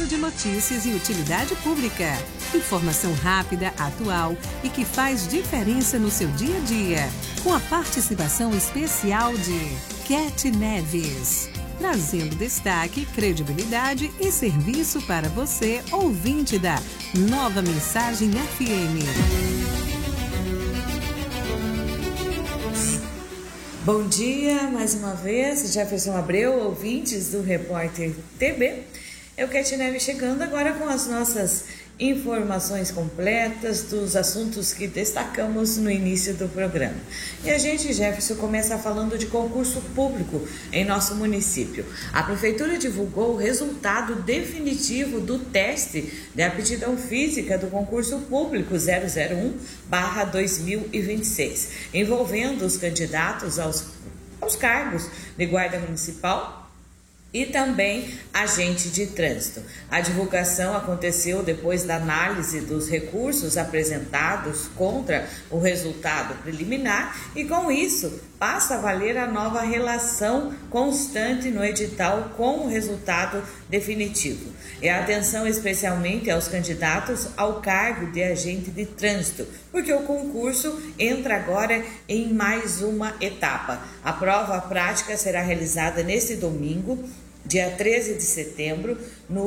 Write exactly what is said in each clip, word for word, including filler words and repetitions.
giro de notícias e utilidade pública. Informação rápida, atual e que faz diferença no seu dia a dia. Com a participação especial de Cat Neves. Trazendo destaque, credibilidade e serviço para você, ouvinte da Nova Mensagem F M. Bom dia, mais uma vez, Jefferson Abreu, ouvintes do Repórter T B. Eu, Cat Neves, chegando agora com as nossas informações completas dos assuntos que destacamos no início do programa. E a gente, Jefferson, começa falando de concurso público em nosso município. A Prefeitura divulgou o resultado definitivo do teste de aptidão física do concurso público zero zero um barra dois mil e vinte e seis, envolvendo os candidatos aos, aos cargos de guarda municipal e também agente de trânsito. A divulgação aconteceu depois da análise dos recursos apresentados contra o resultado preliminar e, com isso, passa a valer a nova relação constante no edital com o resultado definitivo. E a atenção especialmente aos candidatos ao cargo de agente de trânsito, porque o concurso entra agora em mais uma etapa. A prova prática será realizada neste domingo, dia treze de setembro,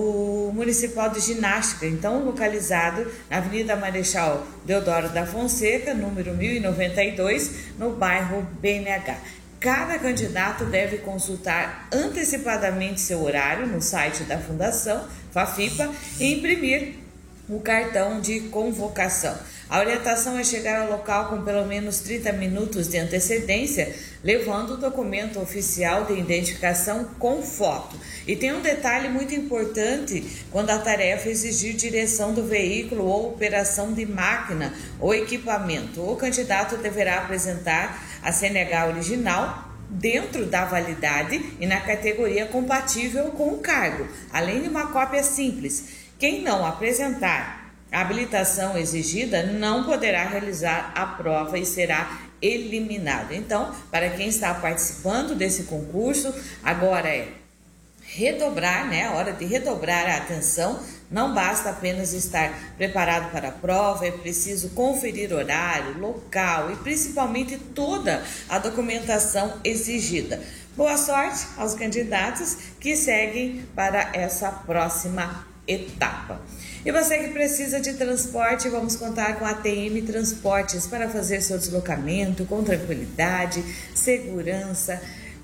no Municipal de Ginástica, então localizado na Avenida Marechal Deodoro da Fonseca, número mil e noventa e dois, no bairro B N H. Cada candidato deve consultar antecipadamente seu horário no site da Fundação Fafipa e imprimir o cartão de convocação. A orientação é chegar ao local com pelo menos trinta minutos de antecedência, levando o documento oficial de identificação com foto. E tem um detalhe muito importante quando a tarefa exigir direção do veículo ou operação de máquina ou equipamento. O candidato deverá apresentar a C N H original dentro da validade e na categoria compatível com o cargo, além de uma cópia simples. Quem não apresentar a habilitação exigida não poderá realizar a prova e será eliminado. Então, para quem está participando desse concurso, agora é redobrar, né? A hora de redobrar a atenção. Não basta apenas estar preparado para a prova, é preciso conferir horário, local e principalmente toda a documentação exigida. Boa sorte aos candidatos que seguem para essa próxima etapa. E você que precisa de transporte, vamos contar com a T M Transportes para fazer seu deslocamento com tranquilidade, segurança,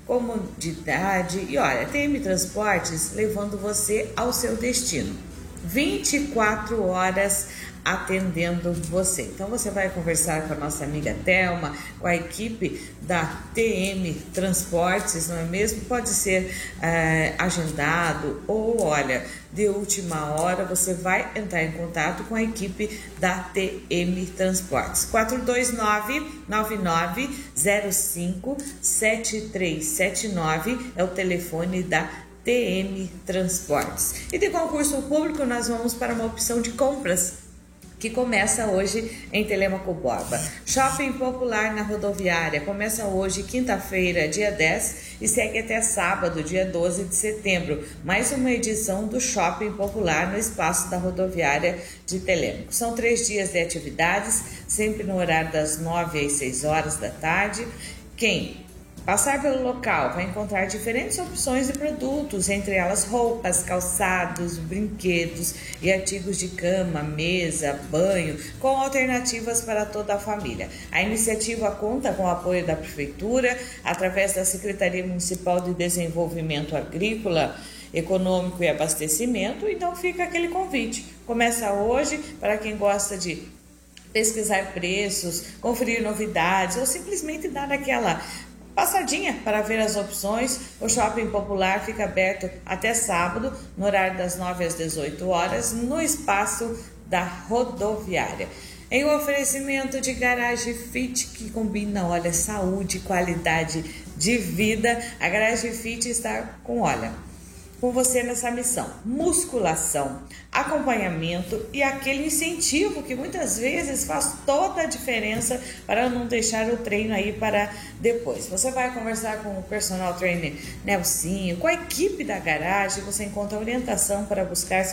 comodidade. E olha, T M Transportes levando você ao seu destino. vinte e quatro horas atendendo você. Então você vai conversar com a nossa amiga Thelma, com a equipe da T M Transportes, não é mesmo? Pode ser é, agendado ou, olha, de última hora você vai entrar em contato com a equipe da T M Transportes. quatro dois nove, nove nove zero cinco, sete três sete nove é o telefone da T M Transportes. E de concurso público nós vamos para uma opção de compras que começa hoje em Telêmaco Borba. Shopping Popular na Rodoviária começa hoje, quinta-feira, dia dez, e segue até sábado, dia doze de setembro. Mais uma edição do Shopping Popular no espaço da Rodoviária de Telêmaco. São três dias de atividades, sempre no horário das nove às seis horas da tarde. Quem passar pelo local vai encontrar diferentes opções de produtos, entre elas roupas, calçados, brinquedos e artigos de cama, mesa, banho, com alternativas para toda a família. A iniciativa conta com o apoio da Prefeitura, através da Secretaria Municipal de Desenvolvimento Agrícola, Econômico e Abastecimento, então fica aquele convite. Começa hoje para quem gosta de pesquisar preços, conferir novidades ou simplesmente dar aquela passadinha para ver as opções. O Shopping Popular fica aberto até sábado, no horário das nove às dezoito horas, no espaço da rodoviária. Em um oferecimento de Garage Fit, que combina, olha, saúde e qualidade de vida, a Garage Fit está com, olha, com você nessa missão: musculação, acompanhamento e aquele incentivo que muitas vezes faz toda a diferença para não deixar o treino aí para depois. Você vai conversar com o personal trainer Nelsinho, com a equipe da garagem, você encontra orientação para buscar